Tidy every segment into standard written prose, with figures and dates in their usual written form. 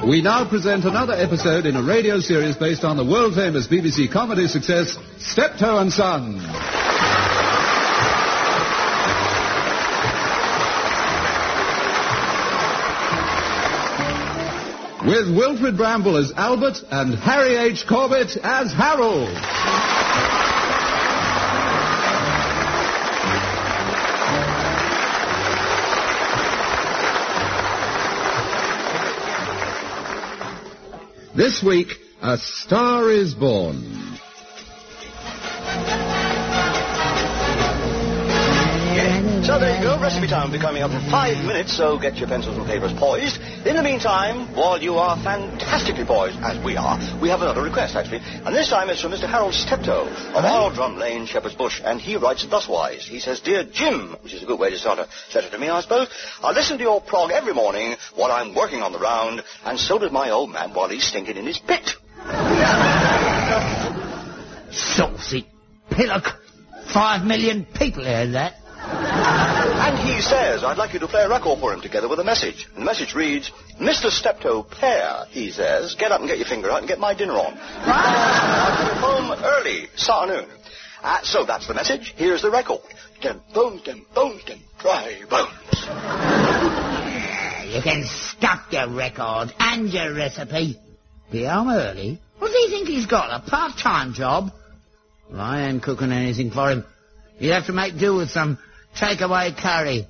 We now present another episode in a radio series based on the world-famous BBC comedy success, Steptoe and Son. With Wilfred Bramble as Albert and Harry H. Corbett as Harold. This week, A Star is Born. So there you go, recipe time will be coming up in 5 minutes, so get your pencils and papers poised. In the meantime, while you are fantastically poised, as we are, we have another request, actually. And this time it's from Mr. Harold Steptoe of Aldrum Lane, Shepherd's Bush, and he writes thuswise. He says, Dear Jim, which is a good way to start a letter to me, I suppose, I listen to your prog every morning while I'm working on the round, and so does my old man while he's stinking in his pit. Saucy pillock. 5 million people heard that. And he says, I'd like you to play a record for him together with a message. And the message reads, Mr. Steptoe Pear, he says, get up and get your finger out and get my dinner on. I'm home early, this afternoon. So that's the message. Here's the record. Dem bones, dem dry bones. You can stuff your record and your recipe. Be home early? What do you think he's got, a part-time job? Well, I ain't cooking anything for him. You'd have to make do with some takeaway curry.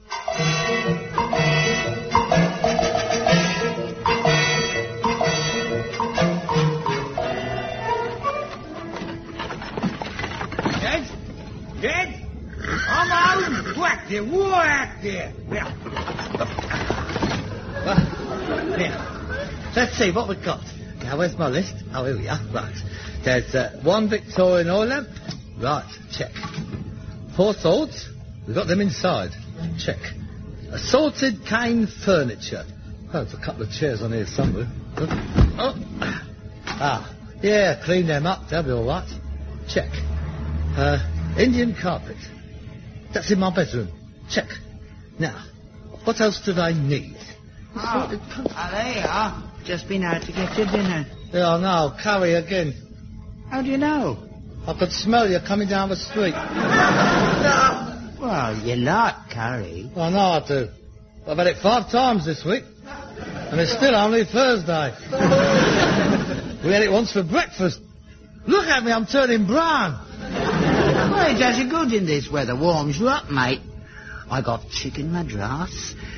Dead? I'm home. Whack there, whack there. Now, let's see what we've got. Now, where's my list? Oh, here we are. Right. There's one Victorian oil lamp. Right, check. 4 swords. We've got them inside. Check. Assorted cane furniture. Oh, there's a couple of chairs on here somewhere. Yeah, clean them up. They'll be all right. Check. Indian carpet. That's in my bedroom. Check. Now, what else do they need? There you are. Just been out to get your dinner. Yeah, I know. Curry again. How do you know? I could smell you coming down the street. Well, you like curry. I know I do. I've had it 5 times this week. And it's still only Thursday. We had it once for breakfast. Look at me, I'm turning brown. Well, it does you good in this weather. Warms you up, mate. I got chicken madras,